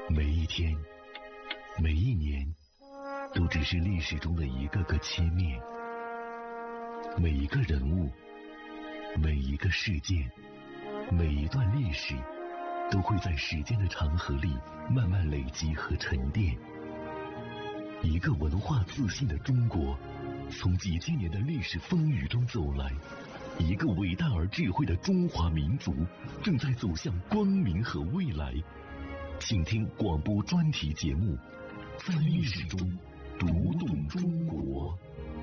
每一天，每一年，都只是历史中的一个个切面。每一个人物，每一个事件，每一段历史，都会在时间的长河里慢慢累积和沉淀。一个文化自信的中国，从几千年的历史风雨中走来。一个伟大而智慧的中华民族，正在走向光明和未来。请听广播专题节目《在历史中读懂中国》。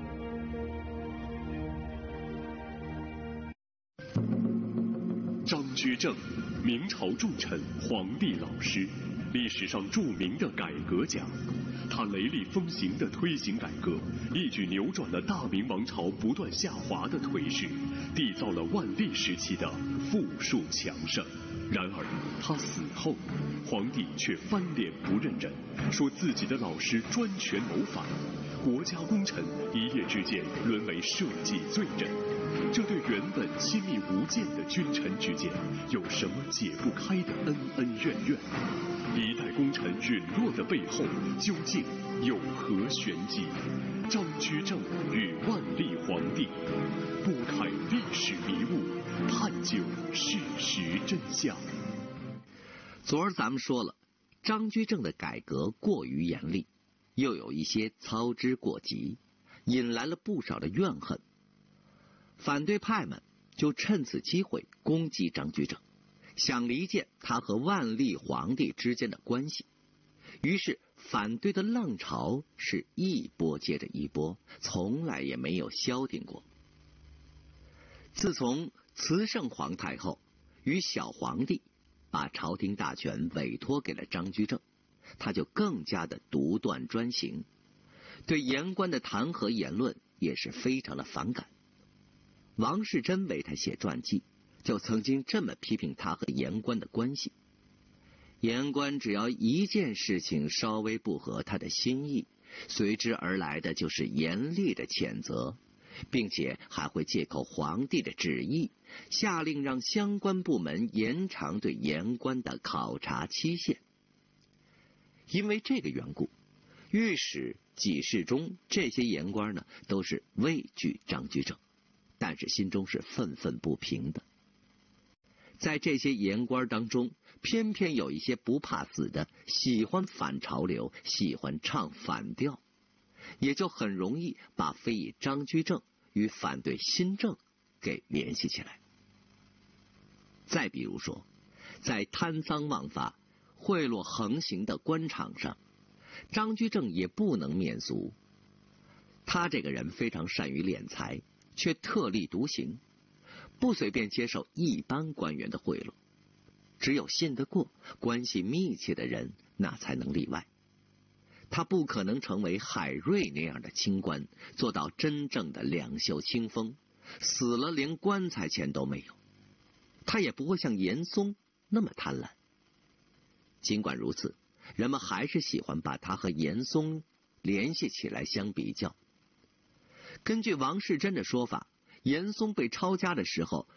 张居正，明朝重臣，皇帝老师，历史上著名的改革家。他雷厉风行地推行改革，一举扭转了大明王朝不断下滑的颓势，缔造了万历时期的富庶强盛。然而他死后，皇帝却翻脸不认人，说自己的老师专权谋反，国家功臣一夜之间沦为社稷罪人。这对原本亲密无间的君臣之间，有什么解不开的恩恩怨怨？一代功臣陨落的背后，究竟有何玄机？张居正与万历皇帝，拨开历史迷雾，探究事实真相。 昨儿咱们说了，张居正的改革过于严厉，又有一些操之过急，引来了不少的怨恨。反对派们就趁此机会攻击张居正，想离间他和万历皇帝之间的关系。于是反对的浪潮是一波接着一波，从来也没有消停过。自从慈圣皇太后与小皇帝把朝廷大权委托给了张居正，他就更加的独断专行，对言官的弹劾言论也是非常的反感。王世贞为他写传记，就曾经这么批评他和言官的关系：言官只要一件事情稍微不合他的心意，随之而来的就是严厉的谴责，并且还会借口皇帝的旨意，下令让相关部门延长对言官的考察期限。因为这个缘故，御史、给事中这些言官呢，都是畏惧张居正，但是心中是愤愤不平的。在这些言官当中，偏偏有一些不怕死的，喜欢反潮流，喜欢唱反调，也就很容易把非议张居正与反对新政给联系起来。再比如说，在贪赃枉法、贿赂横行的官场上，张居正也不能免俗。他这个人非常善于敛财，却特立独行，不随便接受一般官员的贿赂，只有信得过、关系密切的人，那才能例外。他不可能成为海瑞那样的清官，做到真正的两袖清风，死了连棺材钱都没有。他也不会像严嵩那么贪婪。尽管如此，人们还是喜欢把他和严嵩联系起来相比较。根据王世贞的说法，严嵩被抄家的时候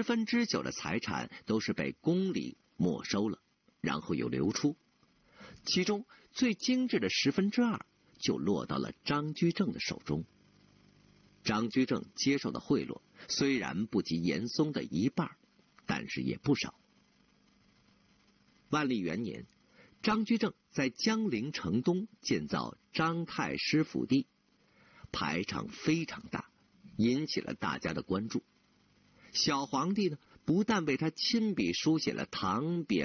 ，9%的财产都是被宫里没收了，然后又流出，其中最精致的2%就落到了张居正的手中。张居正接受的贿赂虽然不及严嵩的1半，但是也不少。万历元年，张居正在江陵城东建造张太师府地，排场非常大，引起了大家的关注。小皇帝呢，不但为他亲笔书写了唐匾